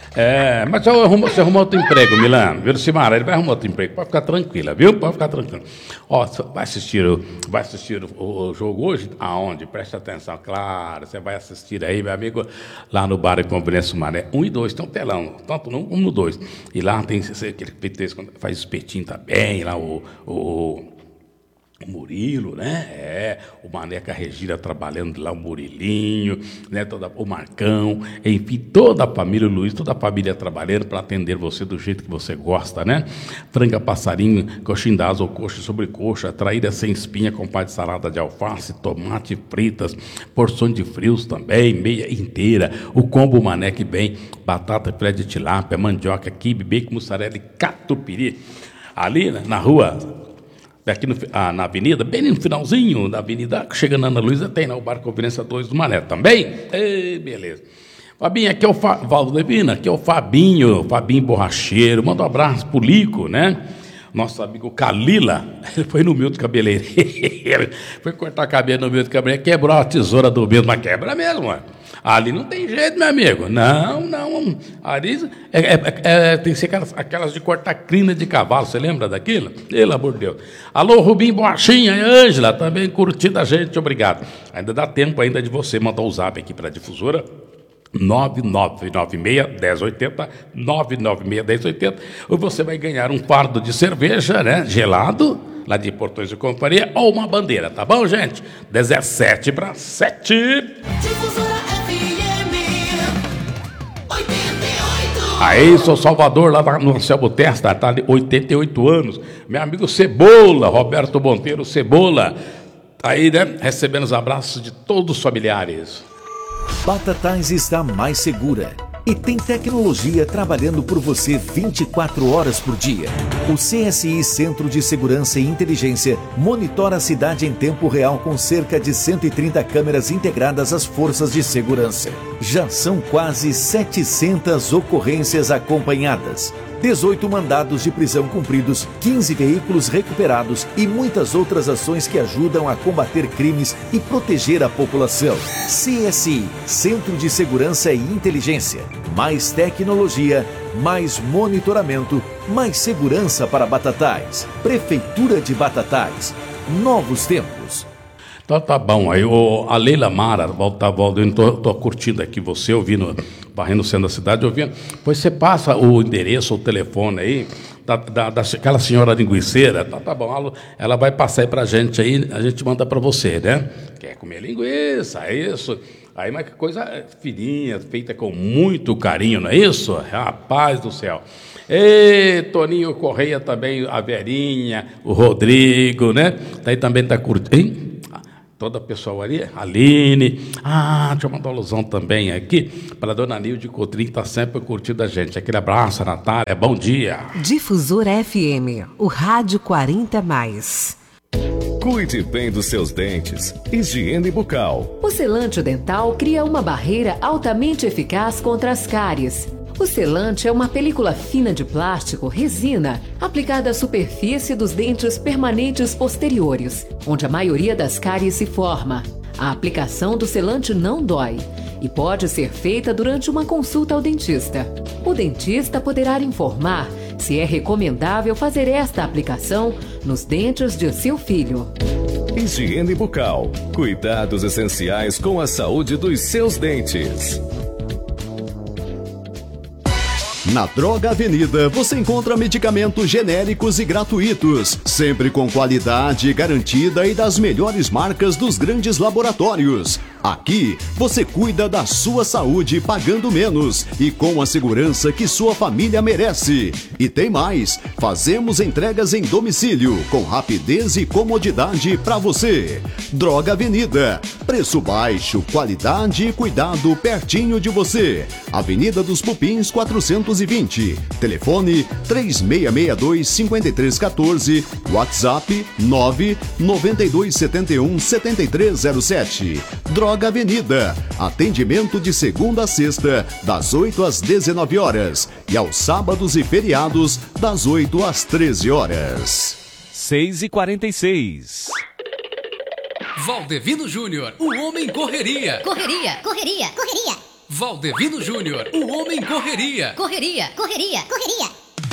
Mas você arrumou outro emprego, Milano. Viu, Simara? Ele vai arrumar outro emprego. Pode ficar tranquila, viu? Pode ficar tranquila. Ó, vai assistir o jogo hoje? Aonde? Preste atenção. Claro, você vai assistir aí, meu amigo, lá no bar de Conveniência Sumaré. 1 e 2, tem um telão. Tanto no 1 como no 2. E lá tem aquele petisco, quando faz espetinho também, lá o Murilo, né? O Maneca Regina trabalhando lá, o Murilinho, né? O Marcão, enfim, toda a família, o Luiz, toda a família trabalhando para atender você do jeito que você gosta, né? Franga passarinho, coxinha da asa ou coxa sobre coxa, traíra sem espinha com pá de salada de alface, tomate fritas, porções de frios também, meia inteira, o combo Maneca bem, batata, filé de tilápia, mandioca, quibe, bacon, mussarela e catupiry. Ali, né, na rua... Aqui na avenida, bem no finalzinho da avenida, chegando na Ana Luísa, tem lá o Bar Conferência 2 do Mané também. Beleza. Fabinho, aqui é o Valdevina, aqui é o Fabinho Borracheiro. Manda um abraço pro Lico, né? Nosso amigo Calila, ele foi no meu de cabeleireiro, foi cortar cabelo no meu de cabeleireiro, quebrou a tesoura do meu, mas quebra mesmo, mano. Ali não tem jeito, meu amigo. Não. Ali tem que ser aquelas de cortar crina de cavalo. Você lembra daquilo? Pelo amor de Deus. Alô, Rubinho Borrachinha e Ângela, também curtindo a gente, obrigado. Ainda dá tempo ainda de você mandar o zap aqui para a difusora. 9996-1080, 996-1080. Ou você vai ganhar um fardo de cerveja, né? Gelado, lá de Portões e Companhia, ou uma bandeira, tá bom, gente? 17:07. Aí, sou Salvador, lá no Anselmo Testa, tá de 88 anos. Meu amigo Cebola, Roberto Monteiro Cebola. Aí, né, recebendo os abraços de todos os familiares. Batatais está mais segura e tem tecnologia trabalhando por você 24 horas por dia. O CSI Centro de Segurança e Inteligência monitora a cidade em tempo real com cerca de 130 câmeras integradas às forças de segurança. Já são quase 700 ocorrências acompanhadas, 18 mandados de prisão cumpridos, 15 veículos recuperados e muitas outras ações que ajudam a combater crimes e proteger a população. CSI, Centro de Segurança e Inteligência. Mais tecnologia, mais monitoramento, mais segurança para Batatais. Prefeitura de Batatais. Novos tempos. Então tá bom, aí a Leila Mara, tô curtindo aqui você, ouvindo, varrendo o centro da cidade, ouvindo, pois você passa o endereço, o telefone aí, daquela senhora linguiceira, tá bom, ela vai passar aí pra gente aí, a gente manda pra você, né? Quer comer linguiça, é isso? Aí, mas que coisa fininha, feita com muito carinho, não é isso? Rapaz do céu. E Toninho Correia também, a Verinha, o Rodrigo, né? Daí também tá curtindo, hein? Toda a pessoa ali, Aline, deixa eu mandar uma alusão também aqui para a dona Nilde Cotrim, que está sempre curtindo a gente. Aquele abraço, Natália, bom dia. Difusora FM, o rádio 40+. Cuide bem dos seus dentes. Higiene bucal. O selante dental cria uma barreira altamente eficaz contra as cáries. O selante é uma película fina de plástico, resina, aplicada à superfície dos dentes permanentes posteriores, onde a maioria das cáries se forma. A aplicação do selante não dói e pode ser feita durante uma consulta ao dentista. O dentista poderá informar se é recomendável fazer esta aplicação nos dentes de seu filho. Higiene bucal. Cuidados essenciais com a saúde dos seus dentes. Na Droga Avenida você encontra medicamentos genéricos e gratuitos, sempre com qualidade garantida e das melhores marcas dos grandes laboratórios. Aqui você cuida da sua saúde pagando menos e com a segurança que sua família merece. E tem mais, fazemos entregas em domicílio com rapidez e comodidade para você. Droga Avenida, preço baixo, qualidade e cuidado pertinho de você. Avenida dos Pupins 420, telefone 3662-5314, WhatsApp 99271-7307. Droga Avenida, atendimento de segunda a sexta, das 8 às 19 horas e aos sábados e feriados, das 8 às 13 horas. 6h46. Valdevino Júnior, o homem correria. Correria. Valdevino Júnior, o homem correria. Correria, correria, correria.